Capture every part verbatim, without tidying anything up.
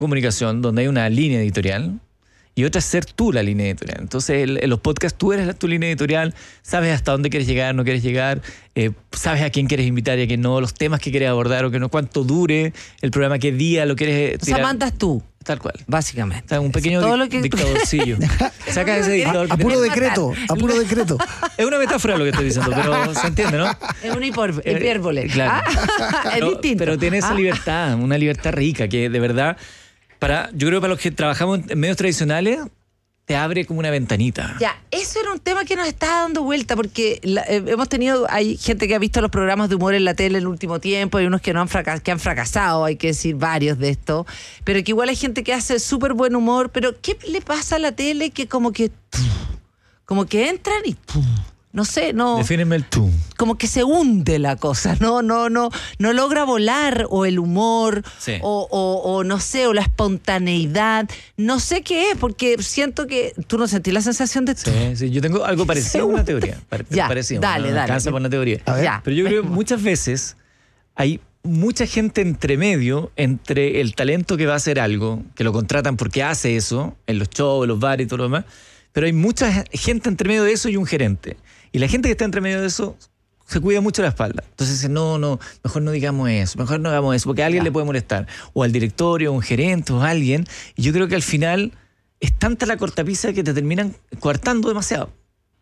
comunicación donde hay una línea editorial y otra es ser tú la línea editorial. Entonces, el, en los podcasts tú eres tu línea editorial, sabes hasta dónde quieres llegar, no quieres llegar, eh, sabes a quién quieres invitar y a quién no, los temas que quieres abordar o que no, cuánto dure el programa, qué día lo quieres tirar. O sea, mandas tú. Tal cual. Básicamente. O sea, un pequeño todo di- lo que... dictadorcillo. Saca ese dictador. A puro decreto, a puro decreto. Es una metáfora lo que estoy diciendo, pero se entiende, ¿no? Es una hipor- hipérbole. Claro. Ah, es Pero, distinto. pero tiene esa Ah. libertad, una libertad rica que de verdad, para, yo creo que para los que trabajamos en medios tradicionales, te abre como una ventanita. Ya, eso era un tema que nos estaba dando vuelta, porque la- eh, hemos tenido, hay gente que ha visto los programas de humor en la tele en el último tiempo, hay unos que no han fracasado, que han fracasado, hay que decir varios de estos, pero que igual hay gente que hace súper buen humor, pero ¿qué le pasa a la tele que como que como que entran y no sé, no, Defíneme el tú. como que se hunde la cosa, no, no, no, no logra volar, o el humor, Sí. o, o, o no sé, o la espontaneidad, no sé qué es, porque siento que tú no sentís la sensación de Sí, sí, yo tengo algo parecido a una teoría. Pare- Ya, parecido, dale, no dale. alcanza para una teoría. A ver. Ya. Pero yo creo que muchas veces hay mucha gente entre medio, entre el talento que va a hacer algo, que lo contratan porque hace eso, en los shows, en los bares y todo lo demás, pero hay mucha gente entre medio de eso y un gerente. Y la gente que está entre medio de eso se cuida mucho la espalda. Entonces dice, no, no, mejor no digamos eso, mejor no hagamos eso, porque a alguien Ya. le puede molestar. O al directorio, o un gerente, o a alguien. Y yo creo que al final es tanta la cortapisa que te terminan coartando demasiado.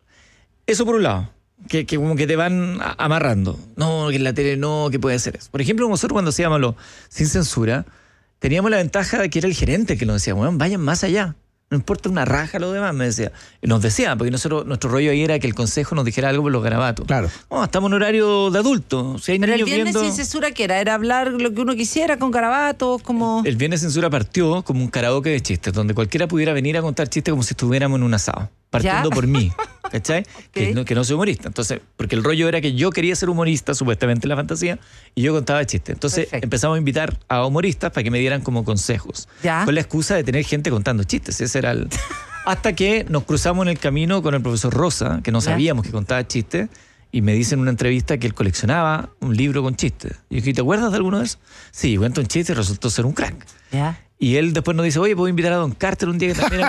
Eso por un lado, que, que como que te van a- amarrando. No, que en la tele no, que puede ser eso. Por ejemplo, nosotros cuando hacíamos lo sin censura, teníamos la ventaja de que era el gerente que nos decía, bueno, vayan más allá. No importa una raja lo demás, me decía. Y nos decía, porque nosotros, nuestro rollo ahí era que el consejo nos dijera algo por los garabatos. Claro. No, estamos en horario de adultos. Si hay Pero el niños viernes viendo... sin censura, ¿qué era? Era hablar lo que uno quisiera con garabatos, como... El Viernes Censura partió como un karaoke de chistes, donde cualquiera pudiera venir a contar chistes como si estuviéramos en un asado, partiendo ¿Ya? por mí, ¿cachai? que, Ok. no, que no soy humorista. Entonces, porque el rollo era que yo quería ser humorista, supuestamente en la fantasía, y yo contaba chistes. Entonces Perfecto. empezamos a invitar a humoristas para que me dieran como consejos, ¿Ya? con la excusa de tener gente contando chistes. Ese era el... Hasta que nos cruzamos en el camino con el profesor Rosa, que no ¿Ya? sabíamos que contaba chistes, y me dice en una entrevista que él coleccionaba un libro con chistes. Y yo dije, ¿te acuerdas de alguno de esos? Sí, cuenta un chiste y resultó ser un crack. ¿Ya? Y él después nos dice, oye, puedo invitar a Don Carter un día que también...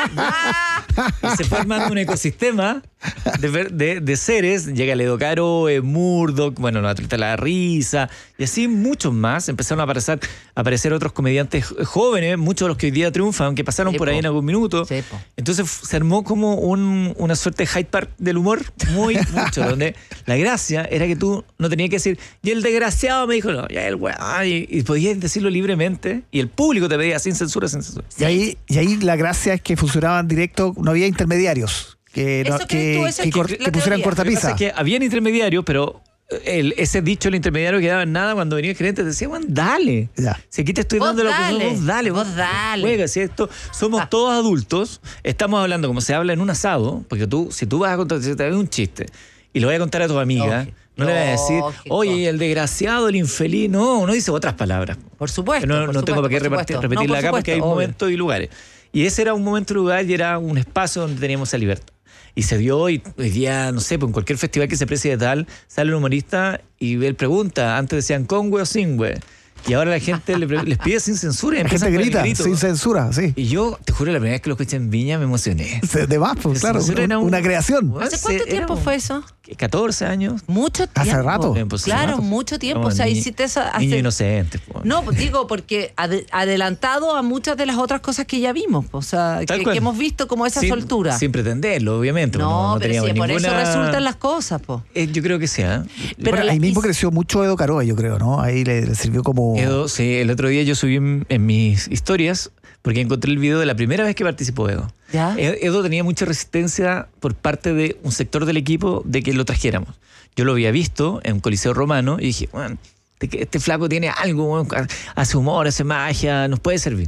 y se fue armando un ecosistema de, ver- de, de seres. Llega Ledo Caro, eh, Murdoch, bueno, la atleta La Risa, y así muchos más. Empezaron a aparecer, a aparecer otros comediantes jóvenes, muchos de los que hoy día triunfan, que pasaron Sí, por ahí po. en algún minuto. Sí, po. Entonces f- se armó como un- una suerte de Hyde Park del humor, muy mucho, donde la gracia era que tú no tenías que decir, y el desgraciado me dijo, no, ya el weón, y, y podías decirlo libremente, y el público te pedía sin censura, sin censura. Y ahí, y ahí la gracia es que funcionaban directo, no había intermediarios que, no- ¿Eso crees que, tú? Esa que es cor- la que pusieran teoría. Lo que pasa cortapisa. es que habían intermediarios, pero el, ese dicho del intermediario quedaba en nada cuando venía el gerente, te decía, bueno, dale. Ya. Si aquí te estoy Vos dando lo que dale, vos dale, vos dale. Juega, si esto, somos todos adultos, estamos hablando como se habla en un asado, porque tú, si tú vas a contar, si te ves un chiste y lo voy a contar a tu amiga, Lógico, no le vas a decir, lógico. oye, el desgraciado, el infeliz, no, uno dice otras palabras. Por supuesto. No, por no tengo supuesto, para qué por repartir- supuesto. repetirla No, por acá porque hay supuesto, obvio. momentos y lugares. Y ese era un momento y lugar y era un espacio donde teníamos esa libertad. Y se dio y hoy día, no sé, pues en cualquier festival que se precie de tal, sale un humorista y él pregunta, antes decían con güey o sin güey. Y ahora la gente le pre- les pide sin censura y La gente empiezan con el grita, grito. sin censura, sí. Y yo, te juro, la primera vez que lo escuché en Viña me emocioné. De más, pues, claro, Sin censura era un- una creación. Bueno, ¿Hace cuánto era tiempo un- fue eso? catorce años. Mucho tiempo. Hace rato. Tiempo, sí. Claro, Rato. mucho tiempo. Éramos O sea, ni- hiciste eso hace... Niños inocentes. pues. No, pues digo, porque ade- adelantado a muchas de las otras cosas que ya vimos, o sea, Tal que, cual. que hemos visto como esa Sin- soltura. Sin pretenderlo, obviamente. no, No, no pero teníamos sí, por ninguna... eso resultan las cosas, pues. Eh, yo creo que sí, ¿eh? Pero Bueno, la- ahí mismo y- creció mucho Edo Caroe, yo creo, ¿no? Ahí le, le sirvió como... Edo, sí, el otro día yo subí en, en mis historias porque encontré el video de la primera vez que participó Edo. ¿Ya? E- Edo tenía mucha resistencia por parte de un sector del equipo de que lo trajéramos. Yo lo había visto en un Coliseo Romano y dije, bueno, este, este flaco tiene algo, bueno, hace humor, hace magia, nos puede servir.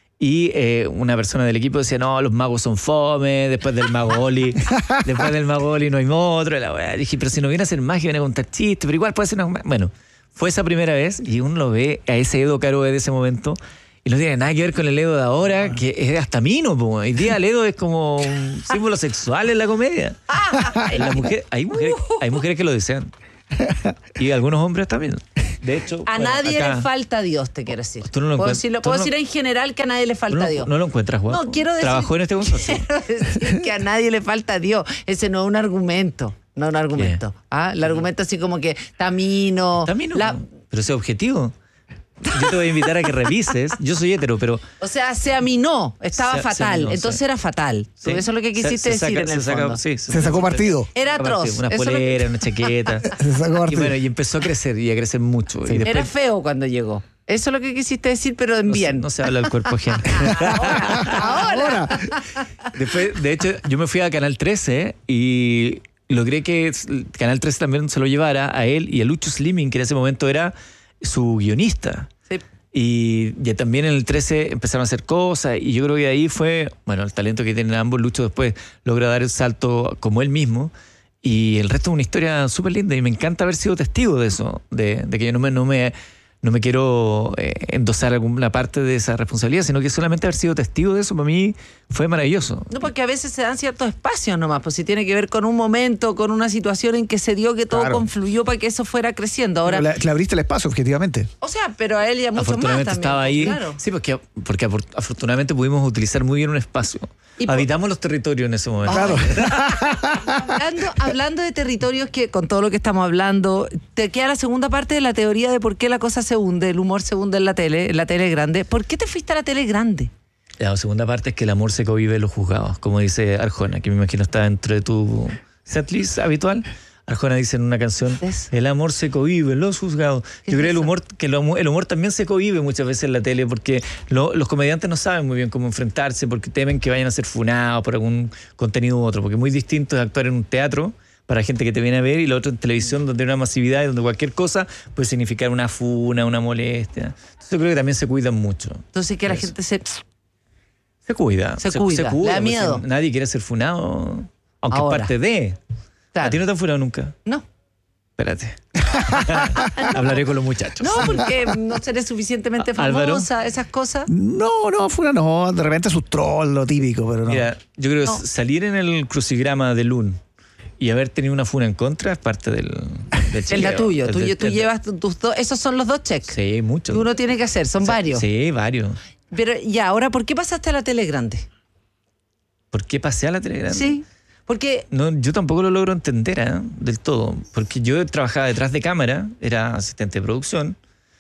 Y eh, una persona del equipo decía, no, los magos son fome, después del mago Oli, después del mago Oli no hay otro. La weá. Dije, pero si no viene a hacer magia, viene a contar chistes, pero igual puede ser una... Bueno, fue esa primera vez y uno lo ve a ese Edo Caroe de ese momento y no tiene nada que ver con el Edo de ahora, que es hasta mino. Po. Hoy día el Edo es como un símbolo sexual en la comedia. La mujer, hay, mujeres, hay mujeres que lo desean. Y algunos hombres también. De hecho, A bueno, nadie acá- le falta Dios, te quiero decir. Tú no lo puedo encuent- decirlo- tú puedo no- decir en general que a nadie le ¿Tú falta no, Dios. no lo encuentras, guapo? No, quiero decir, ¿Trabajó en este consorcio? quiero decir que a nadie le falta Dios. Ese no es un argumento. No es un argumento. ¿Ah? El argumento así como que Tamino. Tamino, la- pero ese objetivo. Yo te voy a invitar a que revises. Yo soy hétero, pero O sea, se aminó. Estaba Se- se fatal. aminó, Entonces sí. era fatal. sí. Eso es lo que Se- quisiste se decir saca- en se el saca- fondo. sí, Se sacó partido. Era saca atroz. partido. Una Eso es lo que- polera, una chaqueta. Se sacó Y partido. bueno, y empezó a crecer y a crecer mucho. Y después, Era feo cuando llegó. Eso es lo que quisiste decir, pero en no se- bien. No se habla del cuerpo ajeno. Ahora. Ahora. Después, de hecho, yo me fui a Canal trece y logré que Canal trece también se lo llevara a él y a Lucho Slimming, que en ese momento era su guionista. Sí. Y ya también en el trece empezaron a hacer cosas y yo creo que ahí fue, bueno, el talento que tienen ambos. Lucho después logra dar el salto como él mismo y el resto es una historia súper linda y me encanta haber sido testigo de eso, de, de que yo no me, no me, no me quiero eh, endosar alguna parte de esa responsabilidad, sino que solamente haber sido testigo de eso para mí fue maravilloso. No, porque a veces se dan ciertos espacios nomás, pues si tiene que ver con un momento, con una situación en que se dio que todo Claro. confluyó para que eso fuera creciendo. Ahora, Le, le abriste el espacio, objetivamente. o sea, pero a él y a muchos más Afortunadamente también. estaba ahí. Claro. Sí, porque, porque apor- afortunadamente pudimos utilizar muy bien un espacio. Y por- Habitamos los territorios en ese momento. Claro. Hablando, hablando de territorios que con todo lo que estamos hablando, te queda la segunda parte de la teoría de por qué la cosa se hunde, el humor se hunde en la tele, en la tele grande. ¿Por qué te fuiste a la tele grande? La segunda parte es que el amor se cohibe en los juzgados, como dice Arjona, que me imagino está dentro de tu setlist habitual. Arjona dice en una canción, ¿Qué es? el amor se cohibe en los juzgados. ¿Qué Yo es creo el eso? humor, que el humor, el humor también se cohibe muchas veces en la tele porque lo- los comediantes no saben muy bien cómo enfrentarse porque temen que vayan a ser funados por algún contenido u otro, porque es muy distinto de actuar en un teatro para gente que te viene a ver y lo otro en televisión donde hay una masividad y donde cualquier cosa puede significar una funa, una molestia. Entonces yo creo que también se cuidan mucho. Entonces que la Eso. gente se... Se cuida. Se cuida, le da porque miedo. Nadie quiere ser funado, aunque Ahora. es parte de. Claro. ¿A ti no te han funado nunca? No. Espérate. Hablaré con los muchachos. No, porque no seré suficientemente Álvaro. famosa, esas cosas. No, no, fuera no. De repente sus trolls, lo típico, pero no. Mira, yo creo que No. salir en el crucigrama de Lun y haber tenido una funa en contra es parte del, del Es la chequeo. tuyo. Es Tú, del- tú es del- llevas tu- tus dos... Esos son los dos checks Sí, mucho. que uno tiene que hacer. Son varios. Sí, varios. Pero ya, ahora, ¿por qué pasaste a la tele grande? ¿Por qué pasé a la tele grande? Sí. Porque... No, yo tampoco lo logro entender ¿eh? del todo, porque yo trabajaba detrás de cámara, era asistente de producción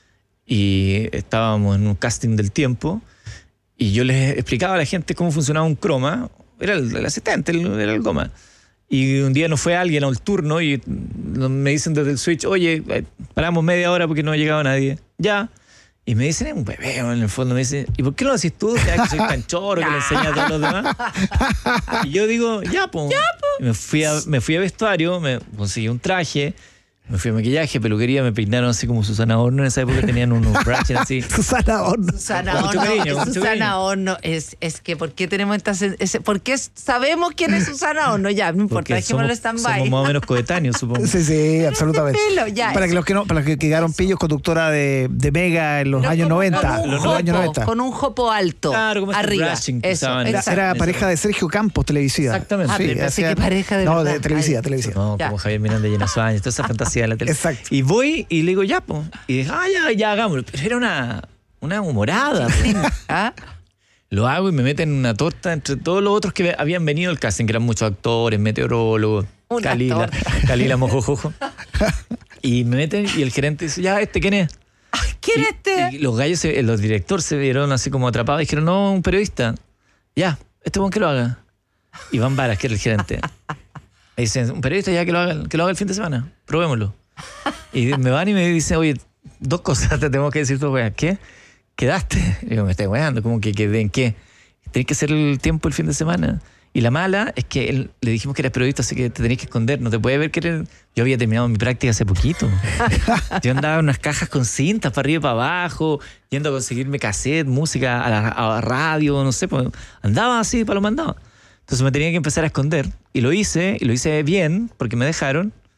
y estábamos en un casting del tiempo y yo les explicaba a la gente cómo funcionaba un croma, era el, el asistente, el- era el goma. Y un día no fue alguien al turno y me dicen desde el switch, oye, eh, paramos media hora porque no ha llegado nadie. Ya. Y me dicen, es un bebé, en el fondo me dicen, ¿y por qué no lo haces tú? ¿Sabes que soy tan choro que le enseñas a todos los demás? Y yo digo, ya, po. Y me fui a, me fui a vestuario, me conseguí un traje, me fui a maquillaje, peluquería, me peinaron así como Susana Horno. En esa época tenían unos brushes así. Susana Horno. Susana Mucho Horno, cariño, es mucho Susana cariño. Horno es, es que ¿por qué tenemos estas ese, ¿por qué sabemos quién es Susana Horno? Ya, no importa, Porque dejémoslo somos, stand-by. somos más o menos coetáneos, supongo. Sí, sí, absolutamente. pelo, ya. Para que los que no, para los que quedaron pillos, conductora de, de Mega en los Pero años como noventa. Con un, Los jopo, años noventa. con un jopo alto. Claro, como este arriba. brushing que Eso, usaban. Era, exacto. era pareja de Sergio Campos, televisiva. Exactamente. Ah, pero pensé que pareja de No, verdad. de televisiva, Ay. televisiva. No, Ya. como Javier Miranda y Llena Suárez, toda esa fantasía de la tele. Exacto. Y voy y le digo, ya, po. Y dije, ah, ya, ya, hagámoslo. Pero era una, una humorada. po. ¿Ah? Lo hago y me meten en una torta entre todos los otros que habían venido al casting, que eran muchos actores, meteorólogos, Un Calila, actor. Calila Mojojojo. Y me meten y el gerente dice, ya, ¿este quién es? ¿Quién Y- es este? Y los gallos, se- los directores se vieron así como atrapados y dijeron, no, un periodista. Ya, este buen que lo haga. Iván Varas, que era el gerente. Me dicen, un periodista ya que lo haga, que lo haga el fin de semana. Probémoslo. Y me van y me dicen, oye, dos cosas te tengo que decir, dos weas. ¿Qué? ¿Quedaste? Y digo, me estoy weando, ¿cómo que quedé en qué? Tenés que hacer el tiempo el fin de semana. Y la mala es que él, le dijimos que eres periodista, así que te tenés que esconder. No te puede ver que eres... Yo había terminado mi práctica hace poquito. Yo andaba en unas cajas con cintas para arriba y para abajo, yendo a conseguirme cassette, música a la, a la radio, no sé. Pues, andaba así para lo mandado. Entonces me tenía que empezar a esconder. Y lo hice, y lo hice bien, porque me dejaron.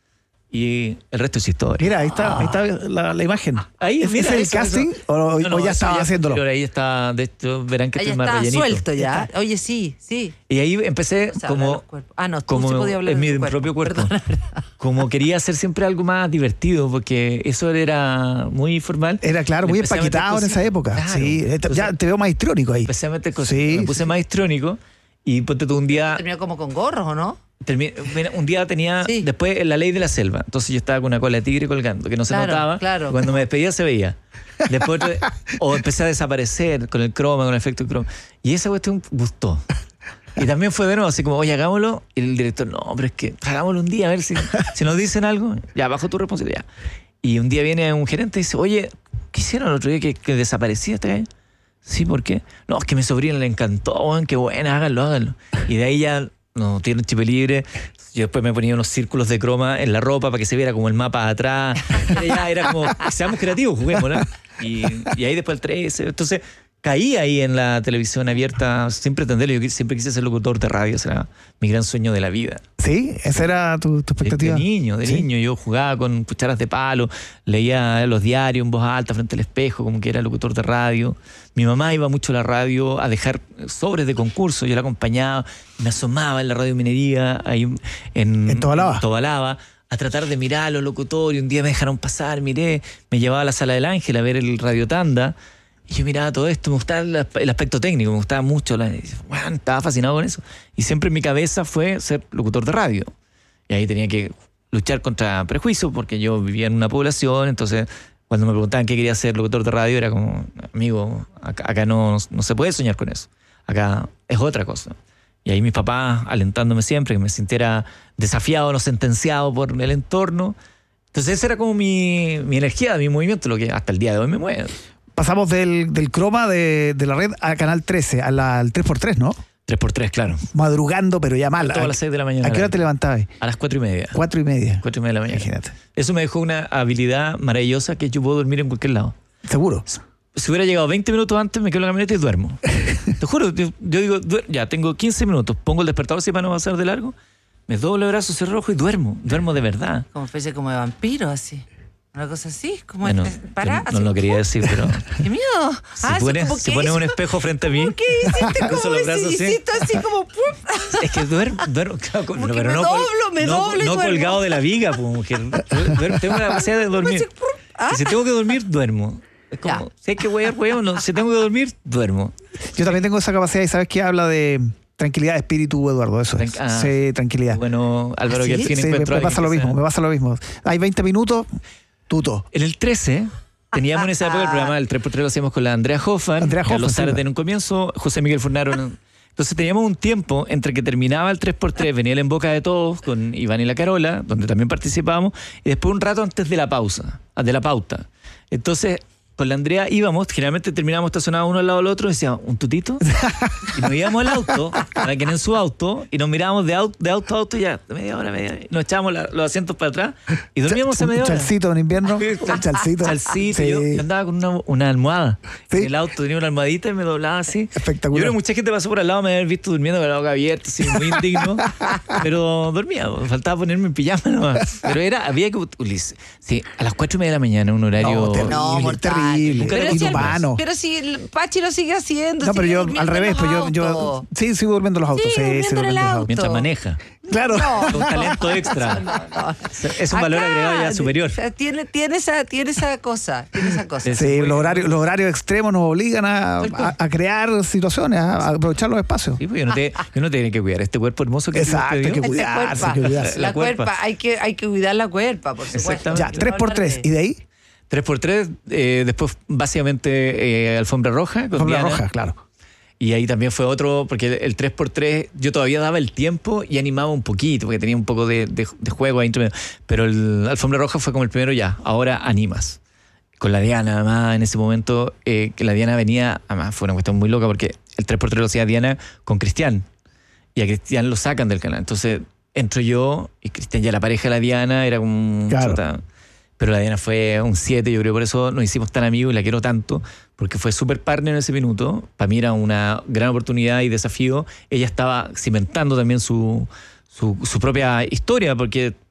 y el resto es historia. Mira, ahí está, ahí está la, la imagen. Ahí, ¿Es, mira, ¿es el eso, casting eso. o, No, no, o ya eso estaba haciéndolo? Pero ahí está, de hecho, verán que Ahí estoy más está, rellenito. suelto ya. Oye, sí, sí. Y ahí empecé No se habla de como, los cuerpos. Ah, no, tú como sí podías hablar en de mi tu cuerpo. propio cuerpo. Perdona, verdad. Como quería hacer siempre algo más divertido, porque eso era muy informal. Era claro, muy Empecé a meter empaquetado en esa cositas. época. Claro. Sí, ya Entonces, te veo más histriónico ahí. empecé a meter cosas. Sí, Me puse sí. más histrónico y ponte tú un día. Terminó como con gorros, ¿o no? Termi- mira, un día tenía Sí. después la ley de la selva, entonces yo estaba con una cola de tigre colgando que no se Claro, notaba, claro. y cuando me despedía se veía. Después otro- o empecé a desaparecer con el croma, con el efecto de croma, y esa cuestión gustó. Y también fue de nuevo así como, oye, hagámoslo, y el director, no, pero es que hagámoslo un día a ver si, si nos dicen algo, ya bajo tu responsabilidad. Y un día viene un gerente y dice, oye, ¿qué hicieron el otro día que, que desaparecía este gallo? Sí, ¿por qué? No, es que a mi sobrina le encantó, weón, qué buena, háganlo, háganlo. Y de ahí ya no tiene chip libre. Yo después me ponía unos círculos de croma en la ropa para que se viera como el mapa atrás. Era, ya, era como, seamos creativos, juguemos, ¿no? Y, y ahí después el trece. Entonces caí ahí en la televisión abierta sin pretenderlo. Yo siempre quise ser locutor de radio, ese era mi gran sueño de la vida. Sí, esa era tu, tu De, expectativa. de niño, de Sí. niño. Yo jugaba con cucharas de palo, leía los diarios en voz alta frente al espejo, como que era locutor de radio. Mi mamá iba mucho a la radio a dejar sobres de concurso. Yo la acompañaba, me asomaba en la radio Minería, ahí en, ¿En Tobalaba? en Tobalaba, a tratar de mirar a los locutores. Un día me dejaron pasar, miré, me llevaba a la Sala del Ángel a ver el Radio Tanda. Y yo miraba todo esto, me gustaba el, aspe- el aspecto técnico, me gustaba mucho. La, y, bueno, estaba fascinado con eso. Y siempre en mi cabeza fue ser locutor de radio. Y ahí tenía que luchar contra prejuicios, porque yo vivía en una población, entonces cuando me preguntaban qué quería ser locutor de radio, era como, amigo, acá, acá no, no se puede soñar con eso. Acá es otra cosa. Y ahí mis papás alentándome siempre, que me sintiera desafiado, no sentenciado por el entorno. Entonces esa era como mi, mi energía, mi movimiento, lo que hasta el día de hoy me mueve. Pasamos del, del croma de, de la red a Canal trece, a la, al tres por tres, ¿no? tres por tres, claro. Madrugando, pero ya mal. Todas las seis de la mañana. ¿A qué hora te levantabas? A las cuatro y media. Cuatro y media. Cuatro y media de la mañana. Imagínate. Eso me dejó una habilidad maravillosa que yo puedo dormir en cualquier lado. ¿Seguro? Si hubiera llegado veinte minutos antes, me quedo en la camioneta y duermo. Te juro, yo, yo digo, duer- ya, tengo quince minutos, pongo el despertador si para no pasar de largo, me doblo el brazo, cierro ojo y duermo. Duermo de verdad. Como especie como de vampiro, así. Una cosa así, como Bueno, este- para, yo no lo quería decir, pero ¡Qué miedo! si Ah, eso pones, como si que pones hizo- un espejo frente a mí, ¿Cómo que hiciste? cruzo ¿Cómo los brazos así. hiciste así como ¡pum! es que duermo, duermo, claro, Como pero que me no, doblo, col- me no, doblo y no duermo. colgado de la viga, pues, mujer. Duermo, tengo la capacidad de dormir. así, ¡pum! Ah. Y si tengo que dormir, duermo. Es como, Ya. si hay que huear, huevo, no. Si tengo que dormir, duermo. Yo también tengo esa capacidad y sabes que habla de tranquilidad de espíritu, Eduardo, eso es. Tranqui- ah. Sí, tranquilidad. Bueno, Álvaro, ¿Ah, que sí? al fin Sí, me, encuentro me a pasa alguien lo que mismo, sea- me pasa lo mismo. Hay veinte minutos, tuto. En el trece teníamos en esa época el programa del tres por tres, lo hacíamos con la Andrea Hoffman, Andrea Carlos Hoffman, sí, Zárate va. en un comienzo, José Miguel Furnaro. en un- Entonces teníamos un tiempo entre que terminaba el tres por tres, venía el En Boca de Todos con Iván y la Carola, donde también participábamos, y después un rato antes de la pausa, de la pauta. Entonces, con la Andrea íbamos, generalmente terminábamos estacionados uno al lado del otro, y decíamos, ¿un tutito? Y nos íbamos al auto, cada quien en su auto, y nos mirábamos de auto, de auto a auto, y ya, media hora, media hora, y nos echábamos la- los asientos para atrás, y dormíamos a Un media hora. chalcito en invierno. Un chalcito. Chalcito, Sí. yo, yo andaba con una, una almohada. Sí. En el auto tenía una almohadita y me doblaba así. Espectacular. Yo creo que mucha gente pasó por al lado, me había visto durmiendo con la boca abierta, así, muy indigno. Pero dormía, me faltaba ponerme en pijama nomás. Pero era, había que utilizar. Sí, a las cuatro y media de la mañana, un horario. No, terrible, No, mortal. terrible. Nunca Pero te si, el- inhumano. pero si el Pachi lo sigue haciendo. No, pero sigue yo durmiendo al en revés, los pues yo, yo autos. sí, sigo durmiendo en los autos. Sí, Sí, durmiendo sigo en el durmiendo en los auto. autos. Mientras maneja. Claro. Con talento extra. No, no. Es un valor Acá, agregado ya superior. o sea, Tiene, tiene, esa, tiene esa cosa. Tiene esa cosa. Es- Sí, los horarios, los horarios extremos nos obligan a, a- a crear situaciones, a, a aprovechar los espacios. Sí, pues yo no te, yo no tenía que cuidar este cuerpo hermoso que Exacto, usted hay que dio. cuidar. Este cuidarse, hay que cuerpa. cuidarse. La La cuerpa. cuerpa, hay que, hay que cuidar la cuerpa, por supuesto. Exactamente. Ya, tres por tres. ¿Y de ahí? tres por tres, eh, después básicamente eh, Alfombra Roja. Con Alfombra Diana. roja, claro. Y ahí también fue otro, porque el tres por tres yo todavía daba el tiempo y animaba un poquito, porque tenía un poco de, de, de juego ahí entre medio. Pero el Alfombra Roja fue como el primero ya, ahora animas. Con la Diana, además, en ese momento, eh, que la Diana venía, además fue una cuestión muy loca, porque el tres por tres lo hacía Diana con Cristian. Y a Cristian lo sacan del canal. Entonces entro yo y Cristian ya la pareja de la Diana era como un Claro. chota. Pero la Diana fue un siete, yo creo, por eso nos hicimos tan amigos y la quiero tanto, porque fue súper partner en ese minuto. Para mí era una gran oportunidad y desafío. Ella estaba cimentando también su, su, su propia historia, porque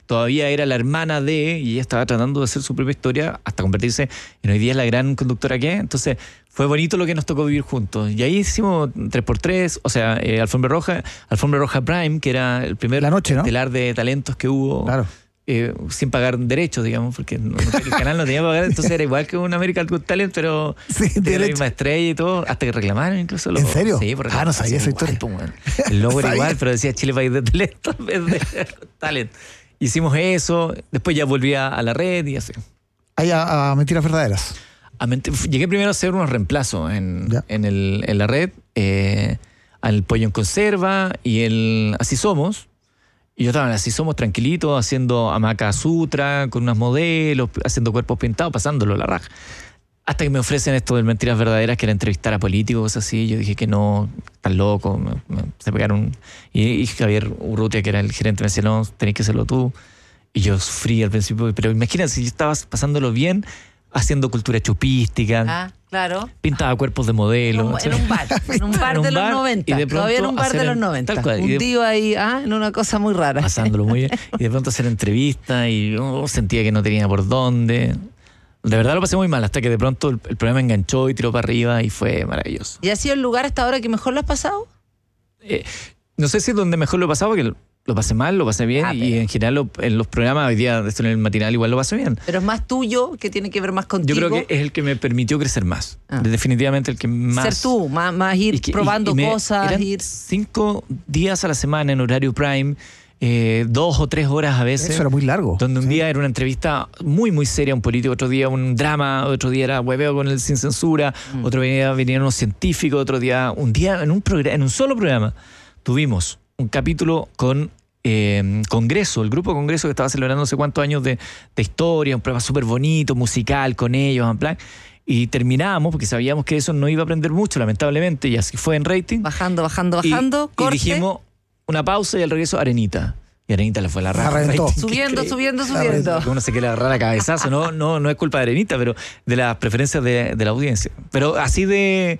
todavía era la hermana de, y ella estaba tratando de hacer su propia historia hasta convertirse en hoy día es la gran conductora que es. Entonces fue bonito lo que nos tocó vivir juntos. Y ahí hicimos tres por tres, o sea, eh, Alfombra Roja, Alfombra Roja Prime, que era el primer La noche, ¿no? estelar de talentos que hubo. Claro. Eh, sin pagar derechos, digamos, porque no, el canal no tenía que pagar, entonces era igual que un American Got Talent, pero Sí, tenía la derecho. misma estrella y todo, hasta que reclamaron incluso. Los, ¿En serio? Sí, por Ah, no sabía esa historia. Igual, pues, bueno. El logo era Sabía. igual, pero decía Chile País de Talento en vez de Talent. Hicimos eso, después ya volví a, a la red y así. Ahí a, a mentiras verdaderas. A ment- Llegué primero a hacer unos reemplazos en, Ya. en, el, en la red, eh, al Pollo en Conserva y el Así Somos. Y yo estaba en Así Somos tranquilito, haciendo hamaca sutra, con unos modelos, haciendo cuerpos pintados, pasándolo la raja. Hasta que me ofrecen esto de Mentiras Verdaderas, que era entrevistar a políticos, cosas así. Yo dije que no, están loco. Me, me- se pegaron. Y, y Javier Urrutia, que era el gerente, me decía, no, tenés que hacerlo tú. Y yo sufrí al principio. Pero imagínate, si yo estaba pasándolo bien, haciendo cultura chupística, Ah, claro. pintaba cuerpos de En modelo. un, en un bar, en un bar En un de los bar, noventa. y de pronto Todavía en un bar hacer de los el- noventa. tal cual, y Un de- tío ahí, ah, en una cosa muy rara. Pasándolo muy bien. Y de pronto hacer entrevistas y oh, sentía que no tenía por dónde. De verdad lo pasé muy mal, hasta que de pronto el, el programa enganchó y tiró para arriba y fue maravilloso. ¿Y ha sido el lugar hasta ahora que mejor lo has pasado? Eh, no sé si es donde mejor lo he pasado, porque lo, lo pasé mal, lo pasé bien, Ah, y pero- en general lo- en los programas, hoy día, esto en el matinal, igual lo pasé bien. Pero es más tuyo, que tiene que ver más contigo. Yo creo que es el que me permitió crecer más. Ah. Definitivamente el que más... Ser tú, más, más ir Y que- y- probando y me- cosas, eran ir... cinco días a la semana en horario prime, eh, dos o tres horas a veces. Eso era muy largo. Donde un Sí. día era una entrevista muy, muy seria a un político, otro día un drama, otro día era hueveo con el sin censura, Mm. otro día venían unos científicos, otro día, un día en un, programa, en un solo programa, tuvimos un capítulo con eh, Congreso, el grupo Congreso que estaba celebrando no sé cuántos años de, de historia, un programa súper bonito, musical con ellos, en plan. Y terminábamos, porque sabíamos que eso no iba a aprender mucho, lamentablemente, y así fue en rating. Bajando, bajando, Y- bajando, y, corte, dijimos una pausa y al regreso Arenita. Y Arenita le fue la raja. reventó. Rating, subiendo, qué subiendo, La subiendo. porque uno se quiere agarrar a cabezazo, no, no, no es culpa de Arenita, pero de las preferencias de, de la audiencia. Pero así de,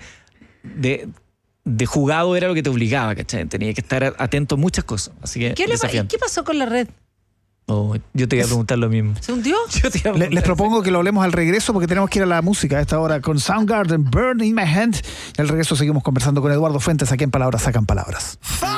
de, de jugado era lo que te obligaba, ¿cachai? Tenía que estar atento a muchas cosas. Así que ¿Qué, le pa- desafiante. ¿Qué pasó con la red? Oh, yo te iba a preguntar lo mismo. ¿Se hundió? Yo te iba a Le- les preguntar. propongo que lo hablemos al regreso porque tenemos que ir a la música a esta hora con Soundgarden, Burn in My Hand. Y al regreso seguimos conversando con Eduardo Fuentes aquí en Palabras Sacan Palabras.